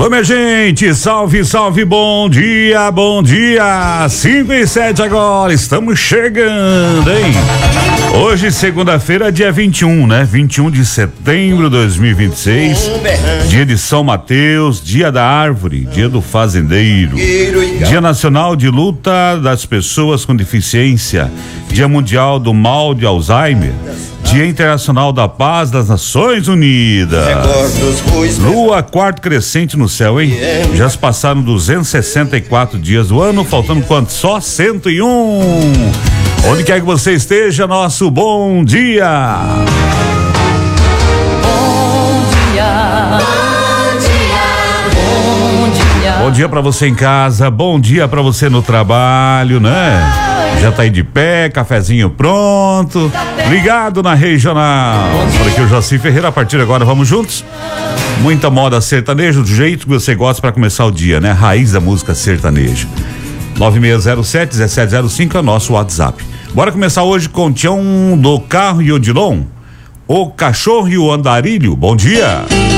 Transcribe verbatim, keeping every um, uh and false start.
Alô, minha gente, salve, salve, bom dia, bom dia, cinco e sete agora, estamos chegando, hein? Hoje, segunda-feira, dia vinte e um, né? vinte e um de setembro de dois mil e vinte e seis, dia de São Mateus, dia da árvore, dia do fazendeiro, dia nacional de luta das pessoas com deficiência, dia mundial do mal de Alzheimer, dia internacional da paz das Nações Unidas. Lua quarto crescente no céu, hein? Já se passaram duzentos e sessenta e quatro dias do ano, faltando quanto? Só cento e um. Onde quer que você esteja, nosso bom dia. Bom dia. Bom dia. Bom dia. Bom dia pra você em casa, bom dia pra você no trabalho, né? Já tá aí de pé, cafezinho pronto, ligado na regional. Por aqui o Jaci Ferreira, a partir de agora vamos juntos. Muita moda sertaneja, do jeito que você gosta pra começar o dia, né? Raiz da música sertaneja. nove seis zero sete, um sete zero cinco é nosso WhatsApp. Bora começar hoje com o Tião do Carro e Odilon, o Cachorro e o Andarilho. Bom dia.